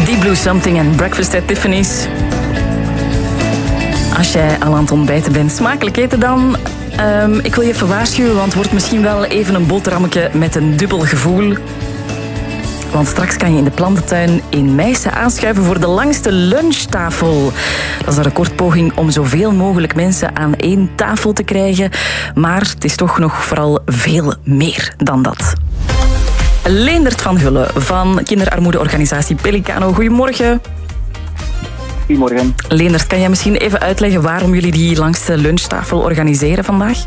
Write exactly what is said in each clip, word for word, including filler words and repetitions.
Deep Blue Something en Breakfast at Tiffany's. Als jij al aan het ontbijten bent, smakelijk eten dan. Um, ik wil je even waarschuwen, want het wordt misschien wel even een boterhammetje met een dubbel gevoel. Want straks kan je in de plantentuin in Meissen aanschuiven voor de langste lunchtafel. Dat is een recordpoging om zoveel mogelijk mensen aan één tafel te krijgen. Maar het is toch nog vooral veel meer dan dat. Leendert van Hulle van kinderarmoedeorganisatie Pelicano. Goedemorgen. Goedemorgen. Leendert, kan jij misschien even uitleggen waarom jullie die langste lunchtafel organiseren vandaag?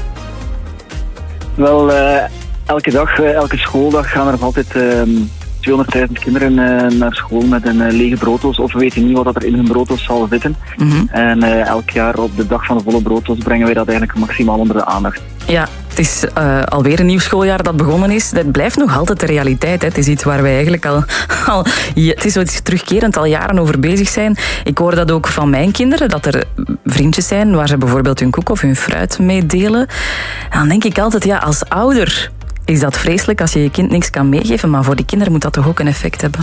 Wel, uh, elke dag, uh, elke schooldag gaan er nog altijd uh, tweehonderdduizend kinderen uh, naar school met een uh, lege brooddoos. Of we weten niet wat er in hun brooddoos zal zitten. Mm-hmm. En uh, elk jaar op de dag van de volle brooddoos brengen wij dat eigenlijk maximaal onder de aandacht. Ja, het is uh, alweer een nieuw schooljaar dat begonnen is. Dat blijft nog altijd de realiteit. Hè. Het is iets waar wij eigenlijk al... al ja, het is zoiets terugkerend al jaren over bezig zijn. Ik hoor dat ook van mijn kinderen, dat er vriendjes zijn waar ze bijvoorbeeld hun koek of hun fruit mee delen. En dan denk ik altijd, ja, als ouder is dat vreselijk als je je kind niks kan meegeven, maar voor die kinderen moet dat toch ook een effect hebben?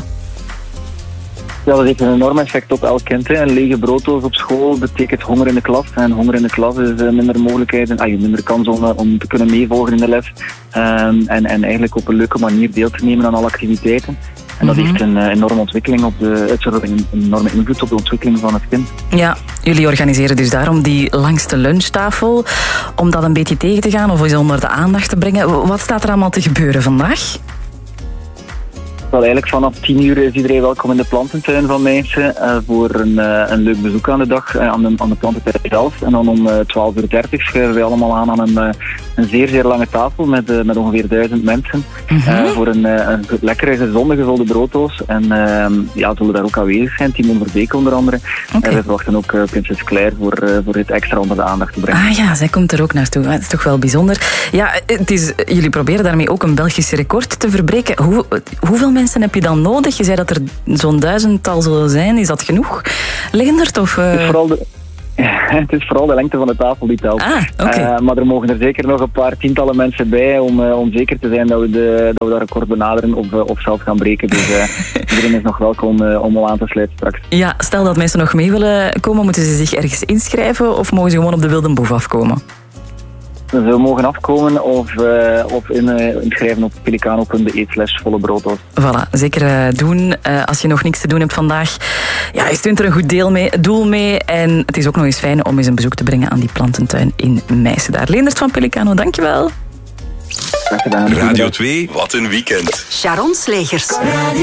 Ja, dat heeft een enorm effect op elk kind. Hè. Een lege brooddoos op school betekent honger in de klas. En honger in de klas is uh, minder mogelijkheden, ah, minder kans om, uh, om te kunnen meevolgen in de les. Um, en, en eigenlijk op een leuke manier deel te nemen aan alle activiteiten. En dat mm-hmm. heeft een uh, enorme ontwikkeling op de, uh, een enorme invloed op de ontwikkeling van het kind. Ja, jullie organiseren dus daarom die langste lunchtafel. Om dat een beetje tegen te gaan of eens onder de aandacht te brengen. Wat staat er allemaal te gebeuren vandaag? Wel, eigenlijk vanaf tien uur is iedereen welkom in de plantentuin van Meissen uh, voor een, uh, een leuk bezoek aan de dag, uh, aan, de, aan de plantentuin zelf. En dan om uh, twaalf uur dertig schuiven wij allemaal aan aan een, uh, een zeer, zeer lange tafel met, uh, met ongeveer duizend mensen. Mm-hmm. Uh, voor een, uh, een lekkere, gezonde, gevulde brooddoos. En uh, ja, zullen daar ook aanwezig zijn. Timon Verbeek onder andere. Okay. En we verwachten ook uh, prinses Claire voor, uh, voor dit extra onder de aandacht te brengen. Ah ja, zij komt er ook naartoe. Dat is toch wel bijzonder. Ja, het is, jullie proberen daarmee ook een Belgisch record te verbreken. Hoe, hoeveel mensen heb je dan nodig? Je zei dat er zo'n duizendtal zullen zijn. Is dat genoeg, Leendert? Of, uh... Het is vooral de... Ja, het is vooral de lengte van de tafel die telt. Ah, okay. uh, maar er mogen er zeker nog een paar tientallen mensen bij om, uh, om zeker te zijn dat we, de, dat we dat record benaderen of, uh, of zelf gaan breken. Dus uh, iedereen is nog welkom uh, om al aan te sluiten straks. Ja, stel dat mensen nog mee willen komen, moeten ze zich ergens inschrijven of mogen ze gewoon op de Wilde Boef afkomen? Ze mogen afkomen of, uh, of in, uh, inschrijven op pelicano punt be slash volle brooddoos. Voilà, zeker uh, doen. Uh, als je nog niks te doen hebt vandaag, ja, je steunt er een goed deel mee, doel mee. En het is ook nog eens fijn om eens een bezoek te brengen aan die plantentuin in Meissen. Daar. Leendert van Pelicano, dankjewel. Graag gedaan. Radio twee, wat een weekend. Sharon Slegers.